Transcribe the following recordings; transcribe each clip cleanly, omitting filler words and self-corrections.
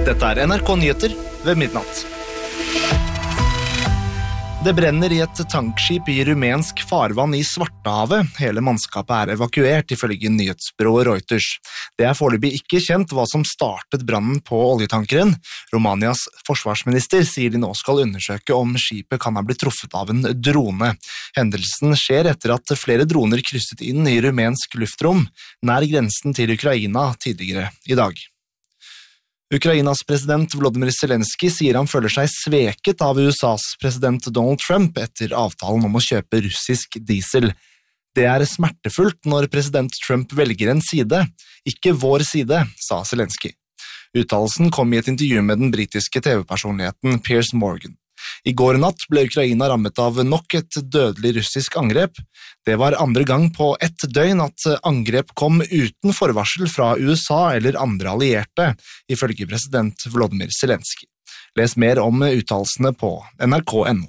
Dette NRK Nyheter ved midnatt. Det brenner I et tankskip I rumensk farvann I Svartehavet. Hele mannskapet evakuert ifølge nyhetsbyrået Reuters. Det foreløpig ikke kjent hva som startet brannen på oljetankeren. Romanias forsvarsminister sier de nå skal undersøke om skipet kan ha blitt truffet av en drone. Hendelsen skjer etter at flere droner krysset inn I rumensk luftrom, nær grensen til Ukraina tidligere I dag. Ukrainas president Volodymyr Zelensky sier han føler seg sveket av USAs president Donald Trump etter avtalen om å kjøpe russisk diesel. Det smertefullt når president Trump velger en side, ikke vår side, sa Zelensky. Uttalelsen kom I et intervju med den britiske TV-personligheten Piers Morgan. I går natt ble Ukraina rammet av nok et dødelig russisk angrep. Det var andre gang på ett døgn at angrep kom uten forvarsel fra USA eller andre allierte, ifølge president Volodymyr Zelensky. Les mer om uttalelsene på nrk.no.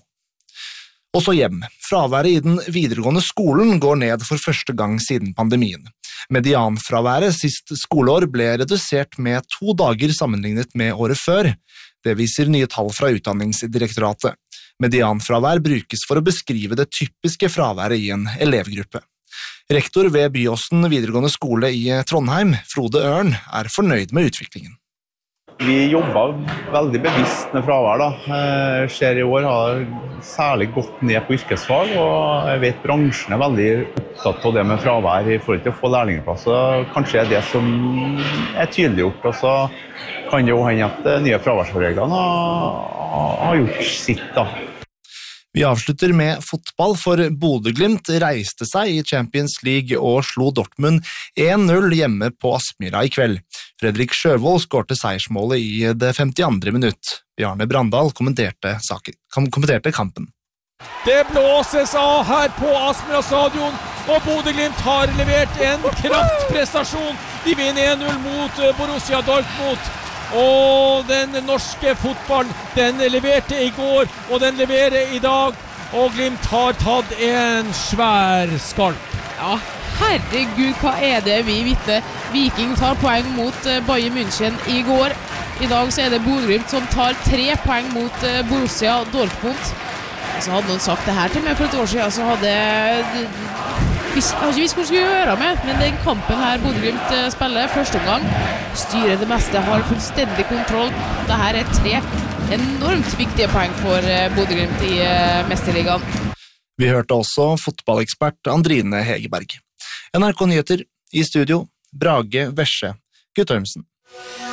Også hjem. Fraværet I den videregående skolen går ned for første gang siden pandemien. Medianfraværet sist skoleår ble redusert med 2 dager sammenlignet med året før. Det viser nye tall fra Utdanningsdirektoratet. Medianfravær brukes for å beskrive det typiske fraværet I en elevgruppe. Rektor ved Byåsen videregående skole I Trondheim, Frode Ørn, fornøyd med utviklingen. Vi jobber veldig bevisst med fravær. Ser I år har særlig gått ned på yrkesfag, og jeg vet bransjen veldig opptatt på det med fravær I forhold til å få lærlingplass. Kanskje det som tydeliggjort, og så kan det jo hende at nye fraværsreglene har gjort sitt da. Vi avslutter med fotball, for Bodø/Glimt reiste seg I Champions League og slo Dortmund 1-0 hjemme på Aspmyra I kveld. Fredrik Sjøvold skårte seiersmålet I det 52. minutt. Bjarne Brandal kommenterte kampen. Det blåses av her på Aspmyra stadion, og Bodø/Glimt har levert en kraftprestasjon. De vinner 1-0 mot Borussia Dortmund. Og den norske fotballen, den leverte I går, og den leverer I dag, og Glimt har tatt en svær skalp. Ja, herregud, hva det vi vitner? Viking tar poeng mot Bayern München I går. I dag så det Bodø/Glimt som tar 3 poeng mot Borussia Dortmund. Så hadde noen sagt det her til meg for et år siden, så hadde jeg har ikke visst hva jeg skulle gjøre med, men den kampen her Bodø/Glimt spiller første omgang, styrer det meste, har fullstendig kontroll. Dette 3 enormt viktige poeng for Bodø/Glimt I Mesterligaen. Vi hørte også fotballekspert Andrine Hegerberg. NRK Nyheter I studio, Brage Vesje Guttormsen.